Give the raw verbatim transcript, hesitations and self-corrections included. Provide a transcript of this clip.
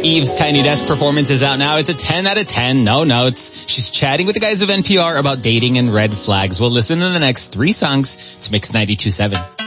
Eve's Tiny Desk performance is out now. It's a ten out of ten, no notes. She's chatting with the guys of N P R about dating and red flags. We'll listen to the next three songs to Mix ninety-two point seven.